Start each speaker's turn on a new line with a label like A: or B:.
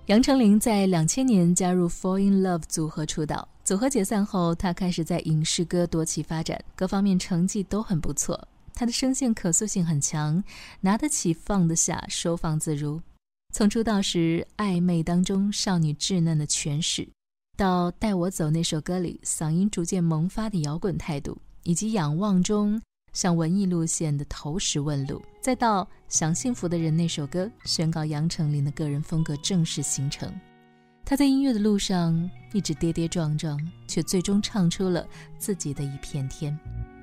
A: 杨丞琳在2000年加入 Fall in Love 组合出道，组合解散后，她开始在影视歌夺其发展，各方面成绩都很不错。她的声线可塑性很强，拿得起放得下，收放自如。从出道时暧昧当中少女稚嫩的诠释，到带我走那首歌里嗓音逐渐萌发的摇滚态度，以及仰望中向文艺路线的投石问路，再到想幸福的人那首歌宣告杨丞琳的个人风格正式形成。她在音乐的路上一直跌跌撞撞，却最终唱出了自己的一片天。